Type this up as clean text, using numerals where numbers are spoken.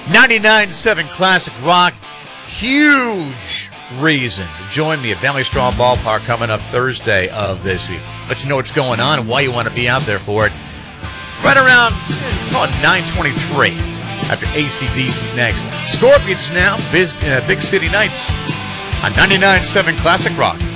99.7 Classic Rock, huge reason to join me at Valley Straw Ballpark coming up Thursday of this week. Let you know what's going on and why you want to be out there for it. Right around, call it 9:23 after AC/DC next. Scorpions now, Big City Nights on 99.7 Classic Rock.